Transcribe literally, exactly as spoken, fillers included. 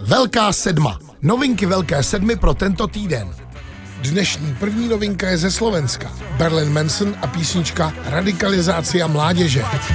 Velká sedma. Novinky Velké sedmi pro tento týden. Dnešní první novinka je ze Slovenska. Marilyn Manson a písnička Radikalizácia mládeže.